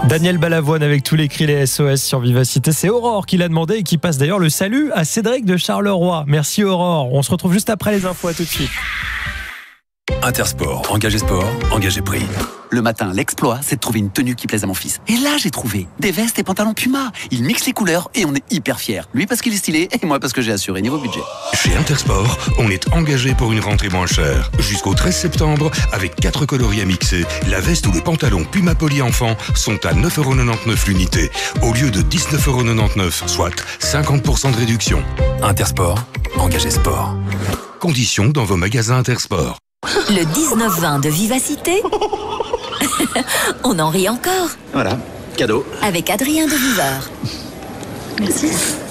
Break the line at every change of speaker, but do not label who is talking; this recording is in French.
Daniel Balavoine avec tous les cris, les SOS sur Vivacité. C'est Aurore qui l'a demandé et qui passe d'ailleurs le salut à Cédric de Charleroi. Merci Aurore. On se retrouve juste après les infos. À tout de suite.
Intersport, engagé sport, engagé prix.
Le matin, l'exploit, c'est de trouver une tenue qui plaise à mon fils. Et là, j'ai trouvé des vestes et pantalons Puma. Il mixe les couleurs et on est hyper fiers. Lui parce qu'il est stylé et moi parce que j'ai assuré niveau budget.
Chez Intersport, on est engagé pour une rentrée moins chère. Jusqu'au 13 septembre, avec 4 coloris à mixer, la veste ou le pantalon Puma Poly Enfant sont à 9,99€ l'unité, au lieu de 19,99€, soit 50% de réduction.
Intersport, engagé sport.
Conditions dans vos magasins Intersport.
Le 19-20 de Vivacité, on en rit encore.
Voilà, cadeau.
Avec Adrien de Viveur.
Merci.